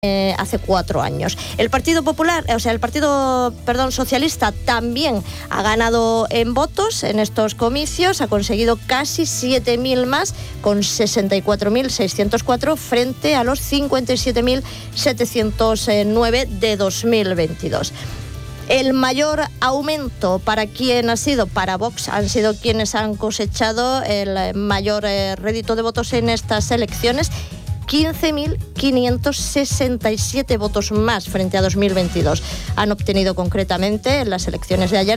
hace 4 años. El Partido Socialista también ha ganado en votos en estos comicios, ha conseguido casi 7.000 más, con 64.604 frente a los 57.709 de 2022. El mayor aumento para Vox han sido quienes han cosechado el mayor rédito de votos en estas elecciones. 15.567 votos más frente a 2022. Han obtenido concretamente en las elecciones de ayer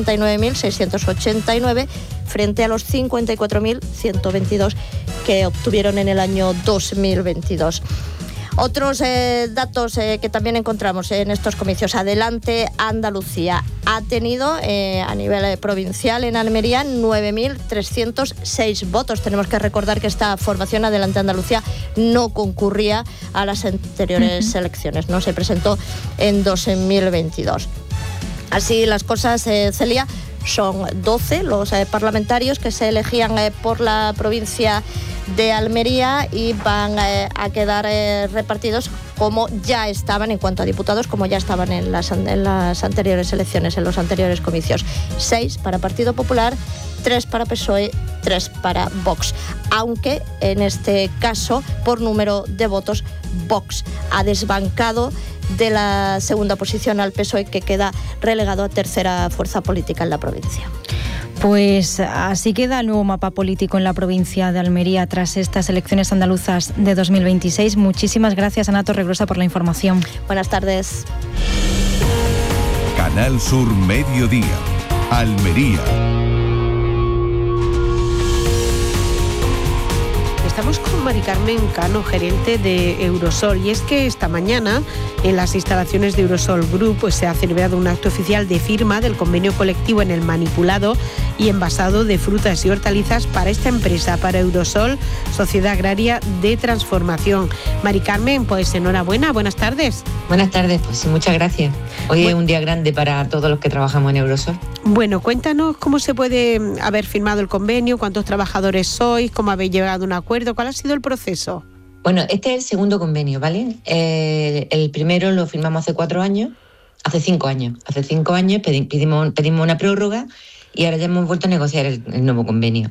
69.689 frente a los 54.122 que obtuvieron en el año 2022. Otros datos que también encontramos en estos comicios. Adelante Andalucía ha tenido a nivel provincial en Almería 9.306 votos. Tenemos que recordar que esta formación Adelante Andalucía no concurría a las anteriores elecciones, no se presentó en 2022. Así las cosas, Celia, son 12 los parlamentarios que se elegían por la provincia de Almería y van a quedar repartidos como ya estaban en cuanto a diputados, como ya estaban en las anteriores elecciones, en los anteriores comicios. 6 para Partido Popular, 3 para PSOE, 3 para Vox. Aunque en este caso, por número de votos, Vox ha desbancado de la segunda posición al PSOE, que queda relegado a tercera fuerza política en la provincia. Pues así queda el nuevo mapa político en la provincia de Almería tras estas elecciones andaluzas de 2026. Muchísimas gracias, Ana Torregrosa, por la información. Buenas tardes. Canal Sur Mediodía, Almería. Estamos con Mari Carmen Cano, gerente de Eurosol, y es que esta mañana en las instalaciones de Eurosol Group pues, se ha celebrado un acto oficial de firma del convenio colectivo en el manipulado y envasado de frutas y hortalizas para esta empresa, para Eurosol, Sociedad Agraria de Transformación. Mari Carmen, pues enhorabuena, buenas tardes. Buenas tardes, pues sí, muchas gracias. Hoy es un día grande para todos los que trabajamos en Eurosol. Bueno, cuéntanos cómo se puede haber firmado el convenio, cuántos trabajadores sois, cómo habéis llegado a un acuerdo, ¿cuál ha sido el proceso? Bueno, este es el segundo convenio, ¿vale? El primero lo firmamos hace 5 años. Hace 5 años pedimos una prórroga y ahora ya hemos vuelto a negociar el nuevo convenio.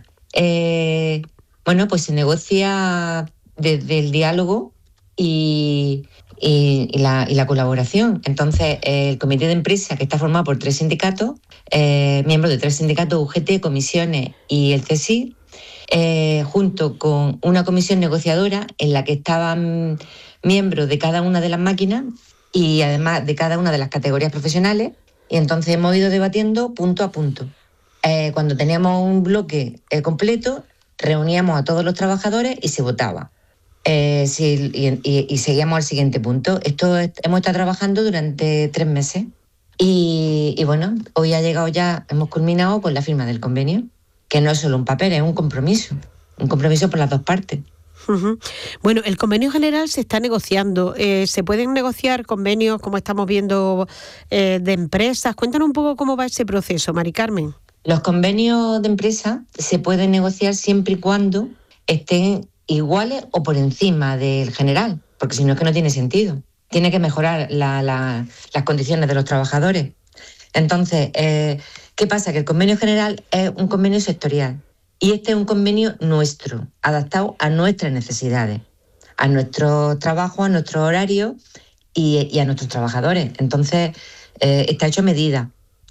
Bueno, pues se negocia desde el diálogo y la colaboración. Entonces, el comité de empresa, que está formado por 3 sindicatos, miembros de 3 sindicatos, UGT, comisiones y el CSIC, junto con una comisión negociadora en la que estaban miembros de cada una de las máquinas y además de cada una de las categorías profesionales, y entonces hemos ido debatiendo punto a punto. Cuando teníamos un bloque completo, reuníamos a todos los trabajadores y se votaba. Y seguíamos al siguiente punto. Hemos estado trabajando durante 3 meses y bueno, hoy ha llegado ya, hemos culminado con la firma del convenio, que no es solo un papel, es un compromiso por las 2 partes. Uh-huh. Bueno, el convenio general se está negociando. ¿Se pueden negociar convenios, como estamos viendo, de empresas? Cuéntanos un poco cómo va ese proceso, Mari Carmen. Los convenios de empresa se pueden negociar siempre y cuando estén iguales o por encima del general, porque si no es que no tiene sentido. Tiene que mejorar las condiciones de los trabajadores. Entonces, ¿qué pasa? Que el convenio general es un convenio sectorial y este es un convenio nuestro, adaptado a nuestras necesidades, a nuestro trabajo, a nuestro horario y a nuestros trabajadores. Entonces, está hecho a medida,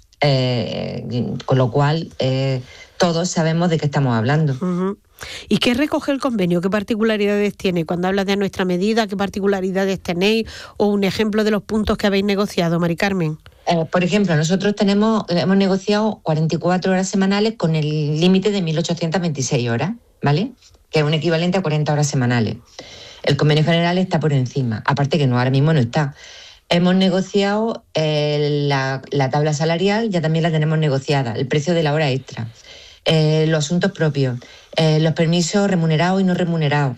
con lo cual todos sabemos de qué estamos hablando. Uh-huh. ¿Y qué recoge el convenio? ¿Qué particularidades tiene? Cuando hablas de nuestra medida, ¿qué particularidades tenéis? O un ejemplo de los puntos que habéis negociado, Mari Carmen. Por ejemplo, nosotros hemos negociado 44 horas semanales con el límite de 1.826 horas, ¿vale? Que es un equivalente a 40 horas semanales. El convenio general está por encima, aparte que ahora mismo no está. Hemos negociado la tabla salarial, ya también la tenemos negociada, el precio de la hora extra, los asuntos propios, los permisos remunerados y no remunerados.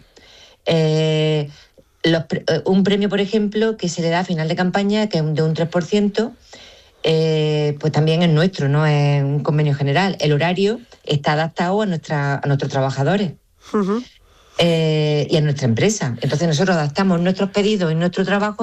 Un premio, por ejemplo, que se le da a final de campaña, que es de un 3%, pues también es nuestro, no es un convenio general. El horario está adaptado a nuestros trabajadores. Uh-huh. y a nuestra empresa. Entonces nosotros adaptamos nuestros pedidos y nuestro trabajo